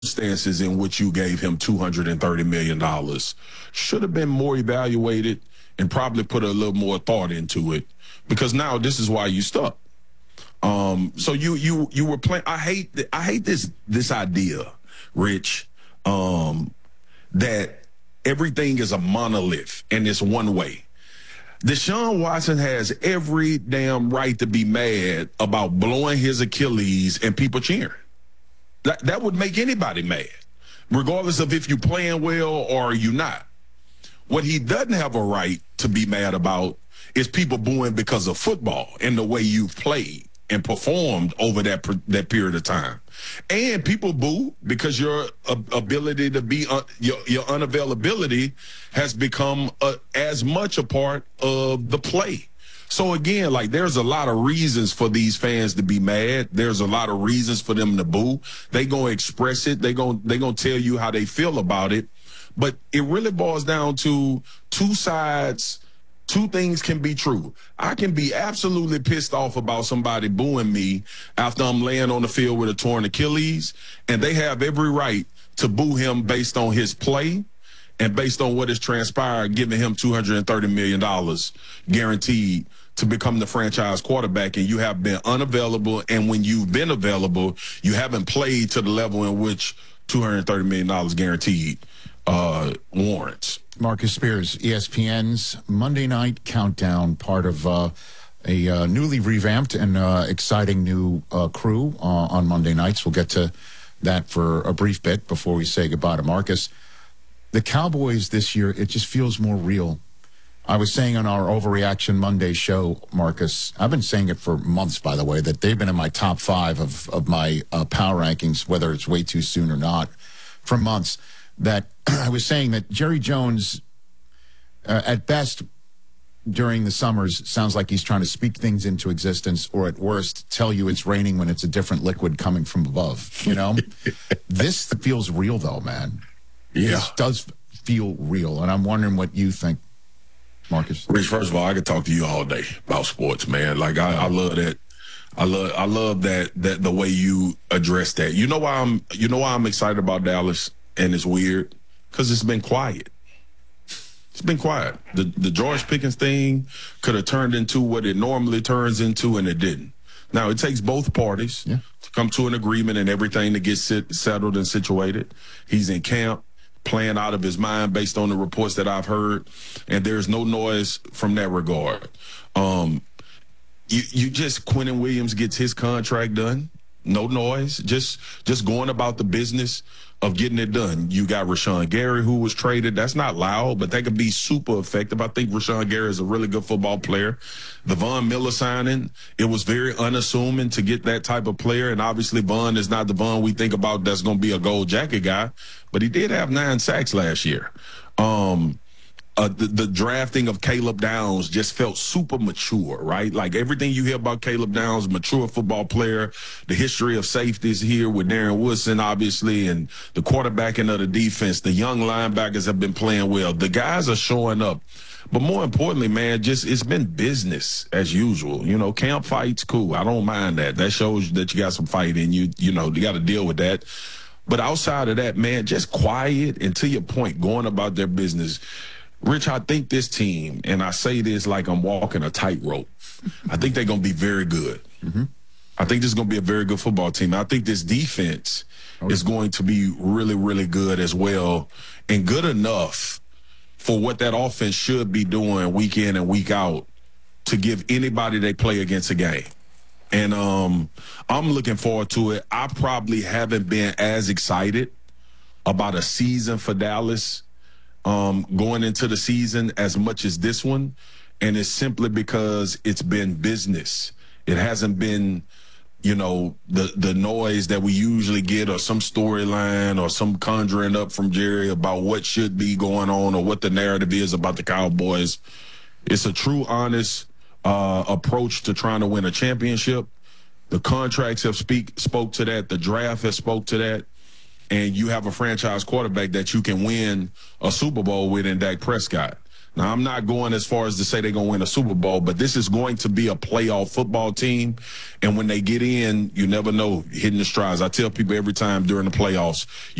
circumstances in which you gave him $230 million should have been more evaluated and probably put a little more thought into it, because now this is why you stuck. So you were playing. I hate this idea, Rich, that everything is a monolith and it's one way. Deshaun Watson has every damn right to be mad about blowing his Achilles and people cheering. That would make anybody mad, regardless of if you're playing well or you're not. What he doesn't have a right to be mad about is people booing because of football and the way you've played and performed over that period of time. And people boo because your ability to be, your unavailability has become as much a part of the play. So again, like, there's a lot of reasons for these fans to be mad. There's a lot of reasons for them to boo. They gonna express it. They gonna tell you how they feel about it. But it really boils down to two sides. Two things can be true. I can be absolutely pissed off about somebody booing me after I'm laying on the field with a torn Achilles, and they have every right to boo him based on his play and based on what has transpired, giving him $230 million guaranteed to become the franchise quarterback, and you have been unavailable, and when you've been available, you haven't played to the level in which $230 million guaranteed warrants. Marcus Spears, ESPN's Monday Night Countdown, part of a newly revamped and exciting new crew on Monday nights. We'll get to that for a brief bit before we say goodbye to Marcus. The Cowboys this year, it just feels more real. I was saying on our Overreaction Monday show, Marcus, I've been saying it for months, by the way, that they've been in my top 5 of my power rankings, whether it's way too soon or not, for months. That I was saying that Jerry Jones, at best, during the summers, sounds like he's trying to speak things into existence, or at worst, tell you it's raining when it's a different liquid coming from above. You know, this feels real, though, man. Yeah, this does feel real, and I'm wondering what you think, Marcus. Rich, first of all, I could talk to you all day about sports, man. Like, I love that. I love that the way you address that. You know why I'm excited about Dallas. And it's weird because it's been quiet. It's been quiet. The George Pickens thing could have turned into what it normally turns into, and it didn't. Now, it takes both parties to come to an agreement and everything to get settled and situated. He's in camp, playing out of his mind based on the reports that I've heard, and there's no noise from that regard. Quentin Williams gets his contract done. No noise, just going about the business of getting it done. You got Rashawn Gary, who was traded. That's not loud, but they could be super effective. I think Rashawn Gary is a really good football player. The Von Miller signing, it was very unassuming to get that type of player, and obviously Von is not the Von we think about that's going to be a gold jacket guy, but he did have 9 sacks last year. The drafting of Caleb Downs just felt super mature, right? Like, everything you hear about Caleb Downs, mature football player, the history of safeties here with Darren Woodson, obviously, and the quarterbacking of the defense. The young linebackers have been playing well. The guys are showing up. But more importantly, man, it's been business as usual. You know, camp fights, cool. I don't mind that. That shows that you got some fight in you. You know, you got to deal with that. But outside of that, man, just quiet and, to your point, going about their business. Rich, I think this team, and I say this like I'm walking a tightrope, I think they're going to be very good. Mm-hmm. I think this is going to be a very good football team. I think this defense is going to be really, really good as well, and good enough for what that offense should be doing week in and week out to give anybody they play against a game. And I'm looking forward to it. I probably haven't been as excited about a season for Dallas going into the season as much as this one, and it's simply because it's been business. It hasn't been, you know, the noise that we usually get, or some storyline or some conjuring up from Jerry about what should be going on or what the narrative is about the Cowboys. It's a true, honest approach to trying to win a championship. The contracts have spoke to that. The draft has spoke to that. And you have a franchise quarterback that you can win a Super Bowl with in Dak Prescott. Now, I'm not going as far as to say they're going to win a Super Bowl, but this is going to be a playoff football team. And when they get in, you never know, hitting the strides. I tell people every time during the playoffs,